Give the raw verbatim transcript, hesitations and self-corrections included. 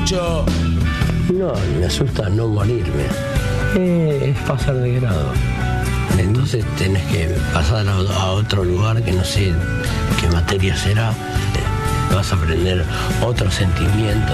mucho. No, me asusta no morirme. Eh, es pasar de grado. Entonces tenés que pasar a, a otro lugar que no sé qué materia será. Vas a aprender otro sentimiento.